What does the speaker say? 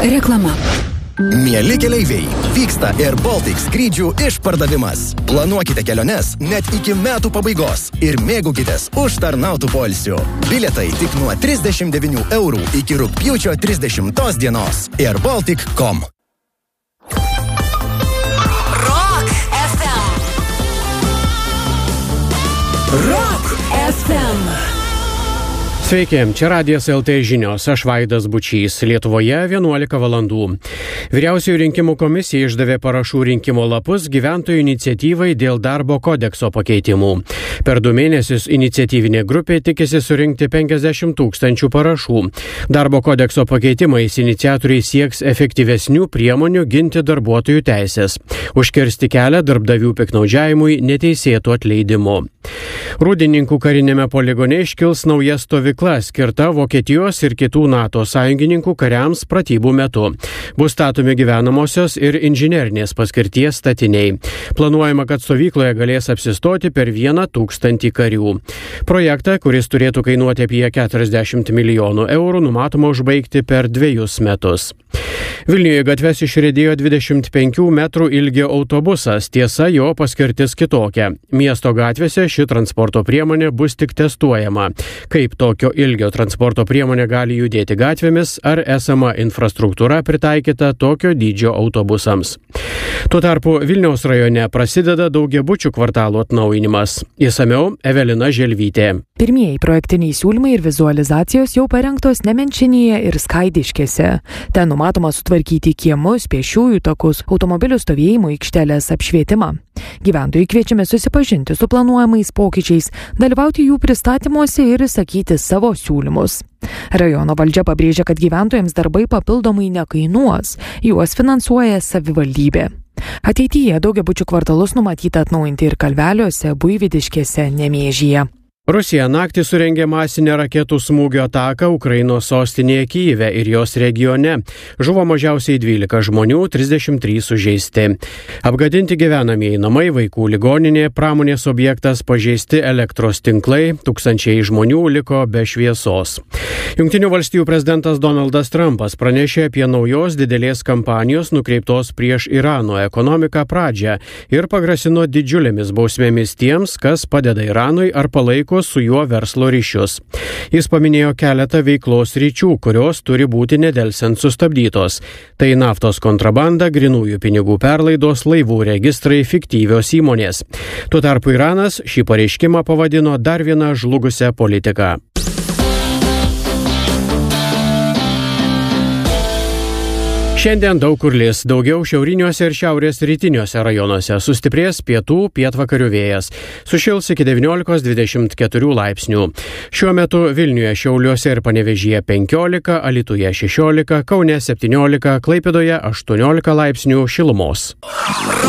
Reklama. Mieli keleiviai, vyksta Air Baltic skrydžių išpardavimas. Planuokite keliones net iki metų pabaigos ir mėgaukitės užtarnautų poilsių. Bilietai tik nuo 39 eurų iki rugpjūčio 30 dienos. airbaltic.com. Rock FM. Rock FM. Sveiki, čia Radijas LT žinios, aš Vaidas Bučys, Lietuvoje 11 valandų. Vyriausioji rinkimų komisija išdavė parašų rinkimo lapus gyventojų iniciatyvai dėl darbo kodekso pakeitimų. Per 2 mėnesius iniciatyvinė grupė tikisi surinkti 50 000 parašų. Darbo kodekso pakeitimais iniciatoriai sieks efektyvesnių priemonių ginti darbuotojų teisės, užkirsti kelią darbdavių piktnaudžiavimui neteisėtų atleidimų. Rūdininkų karinėme poligone iškils nauja stovykla skirta Vokietijos ir kitų NATO sąjungininkų kariams pratybų metu. Bus statomi gyvenamosios ir inžinerinės paskirties statiniai. Planuojama, kad stovykloje galės apsistoti per 1,000 karių. Projektą, kuris turėtų kainuoti apie 40 milijonų eurų, numatoma užbaigti per 2 metus. Vilniuje gatves išriedėjo 25 metrų ilgio autobusas, tiesa, jo paskirtis kitokia. Miesto gatvėse ši transporto priemonė bus tik testuojama. Kaip tokio ilgio transporto priemonė gali judėti gatvėmis, ar esama infrastruktūra pritaikyta tokio dydžio autobusams. Tuo tarpu Vilniaus rajone prasideda daugiabučių kvartalų atnaujinimas. Išsamiau Evelina Želvytė. Pirmieji projektiniai siūlymai ir vizualizacijos jau parengtos Nemenčinėje ir Skaidiškėse. Ten numatoma sutvarkyti kiemus, pėsčiųjų takus, automobilių stovėjimo aikštelės, apšvietimą. Gyventojai kviečiami susipažinti su planuojamais pokyčiais, dalyvauti jų pristatymuose ir išsakyti savo siūlymus. Rajono valdžia pabrėžia, kad gyventojams darbai papildomai nekainuos, juos finansuoja savivaldybė. Ateityje daugiabučių kvartalus numatyta atnaujinti ir Kalveliuose, Buivydiškėse, Nemėžyje. Rusija naktį surengė masinę raketų smūgio ataką Ukrainos sostinėje Kyjive ir jos regione. Žuvo mažiausiai 12 žmonių, 33 sužeisti. Apgadinti gyvenamieji namai, vaikų ligoninė, pramonės objektas, pažeisti elektros tinklai, tūkstančiai žmonių liko be šviesos. Jungtinių valstijų prezidentas Donaldas Trumpas pranešė apie naujos didelės kampanijos nukreiptos prieš Irano ekonomiką pradžią ir pagrasino didžiulėmis bausmėmis tiems, kas padeda Iranui ar palaiko su juo verslo ryšius. Jis paminėjo keletą veiklos ryčių, kurios turi būti nedelsiant sustabdytos. Tai naftos kontrabanda, grynųjų pinigų perlaidos, laivų registrai, fiktyvios įmonės. Tuo tarpu Iranas šį pareiškimą pavadino dar vieną žlugusią politiką. Šiandien daug kur lis, daugiau šiauriniuose ir šiaurės rytiniuose rajonuose sustiprės pietų pietvakarių vėjas. Sušils iki 19-24 laipsnių. Šiuo metu Vilniuje, Šiauliuose ir Panevėžyje 15, Alytuje 16, Kaune 17, Klaipėdoje 18 laipsnių šilumos.